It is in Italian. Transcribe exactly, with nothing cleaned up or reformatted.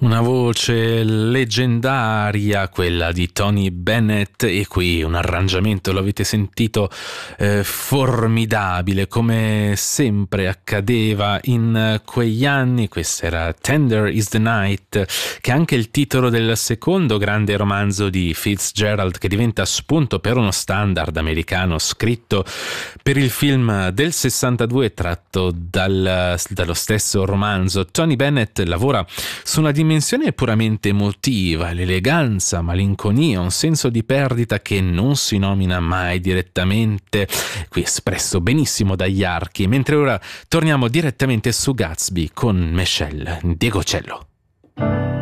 Una voce leggendaria, quella di Tony Bennett, e qui un arrangiamento, lo avete sentito, eh, formidabile, come sempre accadeva in quegli anni. Questo era Tender is the Night, che è anche il titolo del secondo grande romanzo di Fitzgerald, che diventa spunto per uno standard americano scritto per il film del sessantadue tratto dal, dallo stesso romanzo. Tony Bennett lavora su una dimensione puramente emotiva, l'eleganza, malinconia, un senso di perdita che non si nomina mai direttamente, qui espresso benissimo dagli archi, mentre ora torniamo direttamente su Gatsby con Michelle Diegocello.